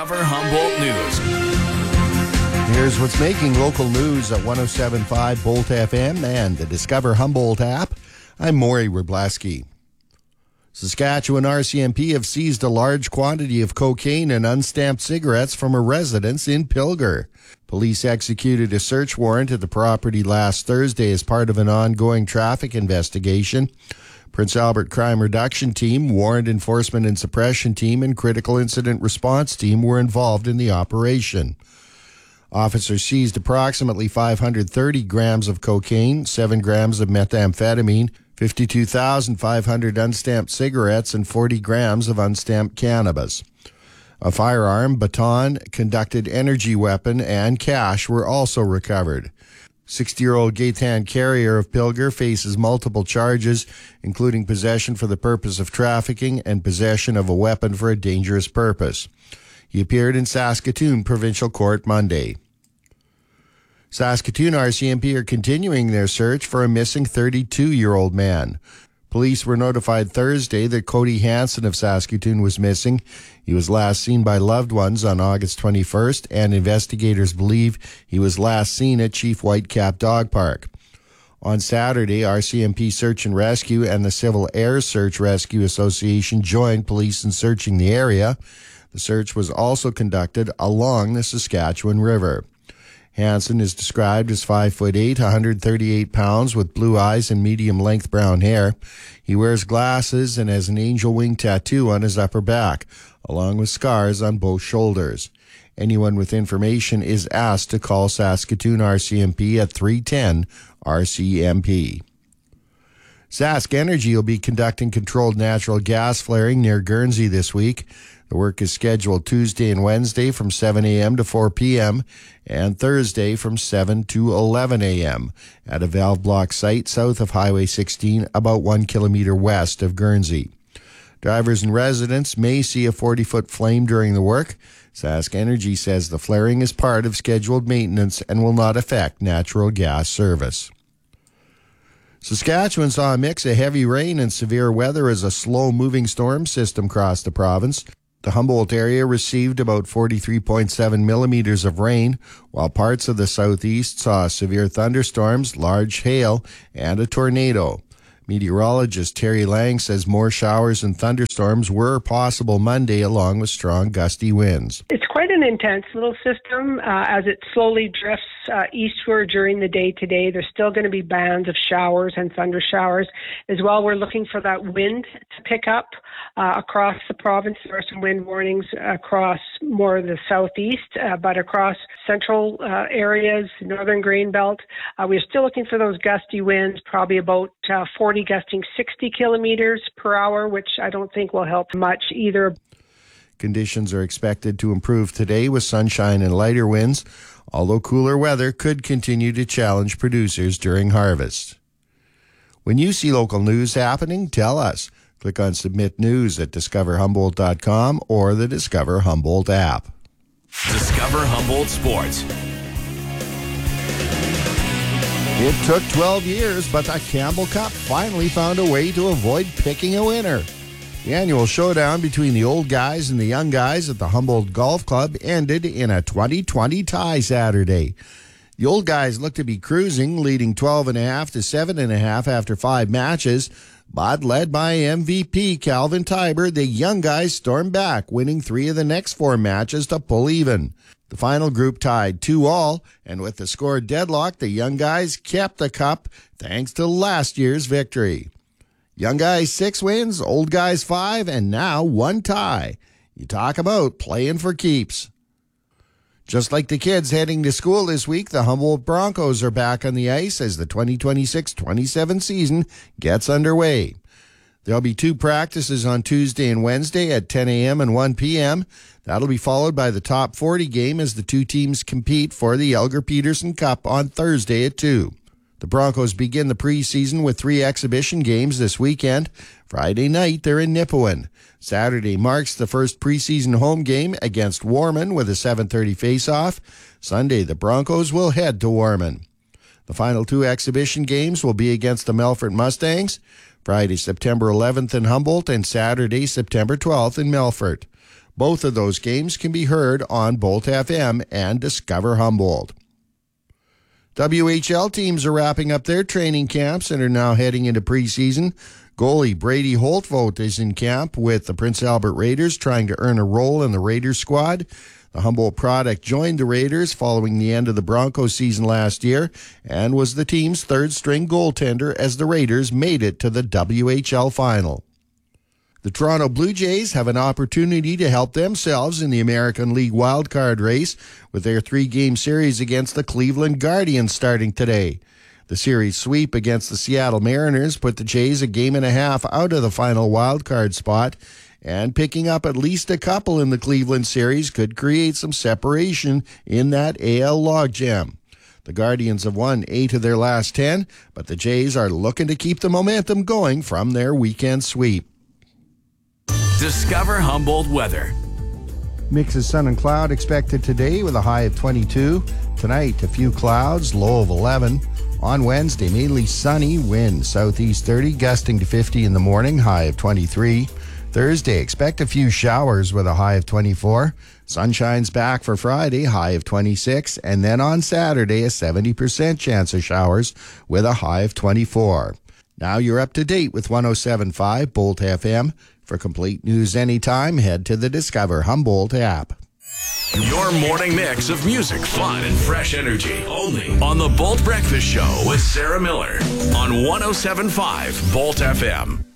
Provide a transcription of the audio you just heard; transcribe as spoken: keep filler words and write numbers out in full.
Discover Humboldt News. Here's what's making local news at one oh seven point five Bolt F M and the Discover Humboldt app. I'm Maury Wrobleski. Saskatchewan R C M P have seized a large quantity of cocaine and unstamped cigarettes from a residence in Pilger. Police executed a search warrant at the property last Thursday as part of an ongoing traffic investigation. Prince Albert Crime Reduction Team, Warrant Enforcement and Suppression Team, and Critical Incident Response Team were involved in the operation. Officers seized approximately five hundred thirty grams of cocaine, seven grams of methamphetamine, fifty-two thousand five hundred unstamped cigarettes, and forty grams of unstamped cannabis. A firearm, baton, conducted energy weapon, and cash were also recovered. sixty-year-old Gaethan Carrier of Pilger faces multiple charges, including possession for the purpose of trafficking and possession of a weapon for a dangerous purpose. He appeared in Saskatoon Provincial Court Monday. Saskatoon R C M P are continuing their search for a missing thirty-two-year-old man. Police were notified Thursday that Cody Hansen of Saskatoon was missing. He was last seen by loved ones on August twenty-first, and investigators believe he was last seen at Chief Whitecap Dog Park. On Saturday, R C M P Search and Rescue and the Civil Air Search Rescue Association joined police in searching the area. The search was also conducted along the Saskatchewan River. Hansen is described as five foot eight, one hundred thirty-eight pounds, with blue eyes and medium-length brown hair. He wears glasses and has an angel wing tattoo on his upper back, along with scars on both shoulders. Anyone with information is asked to call Saskatoon R C M P at three one zero R C M P. Sask Energy will be conducting controlled natural gas flaring near Guernsey this week. The work is scheduled Tuesday and Wednesday from seven a.m. to four p.m. and Thursday from seven to eleven a.m. at a valve block site south of Highway sixteen, about one kilometer west of Guernsey. Drivers and residents may see a forty-foot flame during the work. Sask Energy says the flaring is part of scheduled maintenance and will not affect natural gas service. Saskatchewan saw a mix of heavy rain and severe weather as a slow-moving storm system crossed the province. The Humboldt area received about forty-three point seven millimeters of rain, while parts of the southeast saw severe thunderstorms, large hail, and a tornado. Meteorologist Terry Lang says more showers and thunderstorms were possible Monday, along with strong gusty winds. It's quite an intense little system uh, as it slowly drifts uh, eastward during the day today. There's still going to be bands of showers and thunder showers. As well, we're looking for that wind to pick up uh, across the province. There are some wind warnings across more of the southeast, uh, but across central uh, areas, northern grain belt, uh, we're still looking for those gusty winds, probably about uh, forty gusting sixty kilometers per hour, which I don't think will help much either. Conditions are expected to improve today with sunshine and lighter winds, although cooler weather could continue to challenge producers during harvest. When you see local news happening, tell us. Click on Submit News at discover humboldt dot com or the Discover Humboldt app. Discover Humboldt Sports. It took twelve years, but the Campbell Cup finally found a way to avoid picking a winner. The annual showdown between the old guys and the young guys at the Humboldt Golf Club ended in a twenty twenty tie Saturday. The old guys looked to be cruising, leading twelve and a half to seven and a half after five matches, but led by M V P Calvin Tiber, the young guys stormed back, winning three of the next four matches to pull even. The final group tied two all, and with the score deadlocked, the young guys kept the cup thanks to last year's victory. Young guys six wins, old guys five, and now one tie. You talk about playing for keeps. Just like the kids heading to school this week, the Humboldt Broncos are back on the ice as the twenty twenty-six twenty-seven season gets underway. There'll be two practices on Tuesday and Wednesday at ten a.m. and one p.m. That'll be followed by the top forty game as the two teams compete for the Elgar Peterson Cup on Thursday at two. The Broncos begin the preseason with three exhibition games this weekend. Friday night, they're in Nipawin. Saturday marks the first preseason home game against Warman with a seven thirty face-off. Sunday, the Broncos will head to Warman. The final two exhibition games will be against the Melfort Mustangs, Friday, September eleventh in Humboldt, and Saturday, September twelfth in Melfort. Both of those games can be heard on Bolt F M and Discover Humboldt. W H L teams are wrapping up their training camps and are now heading into preseason. Goalie Brady Holtvoet is in camp with the Prince Albert Raiders, trying to earn a role in the Raiders squad. The Humboldt product joined the Raiders following the end of the Broncos season last year and was the team's third-string goaltender as the Raiders made it to the W H L final. The Toronto Blue Jays have an opportunity to help themselves in the American League wildcard race with their three-game series against the Cleveland Guardians starting today. The series sweep against the Seattle Mariners put the Jays a game and a half out of the final wildcard spot, and picking up at least a couple in the Cleveland series could create some separation in that A L logjam. The Guardians have won eight of their last ten, but the Jays are looking to keep the momentum going from their weekend sweep. Discover Humboldt weather. Mix of sun and cloud expected today with a high of twenty-two. Tonight, a few clouds, low of eleven. On Wednesday, mainly sunny, wind southeast thirty, gusting to fifty in the morning, high of twenty-three. Thursday, expect a few showers with a high of twenty-four. Sunshine's back for Friday, high of twenty-six. And then on Saturday, a seventy percent chance of showers with a high of twenty-four. Now you're up to date with one oh seven point five Bolt F M. For complete news anytime, head to the Discover Humboldt app. Your morning mix of music, fun, and fresh energy. Only on the Bolt Breakfast Show with Sarah Miller on one oh seven point five Bolt F M.